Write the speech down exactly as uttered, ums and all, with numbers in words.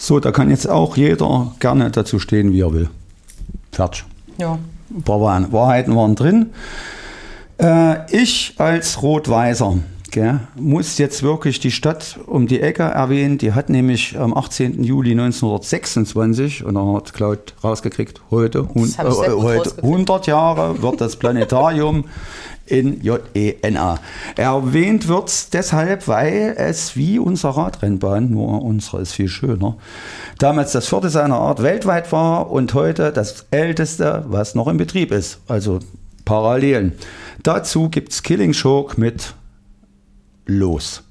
So, da kann jetzt auch jeder gerne dazu stehen, wie er will. Fertig. Ja. Ein paar Wahrheiten waren drin. Äh, ich als Rot-Weißer gell, muss jetzt wirklich die Stadt um die Ecke erwähnen. Die hat nämlich am achtzehnten Juli neunzehnhundertsechsundzwanzig, und er hat Claude rausgekriegt, heute, hun, äh, heute hundert Jahre wird das Planetarium in J E N A erwähnt, wird es deshalb, weil es wie unsere Radrennbahn, nur unsere ist viel schöner, damals das vierte seiner Art weltweit war und heute das älteste, was noch in Betrieb ist. Also Parallelen. Dazu gibt es Killing Joke mit Los.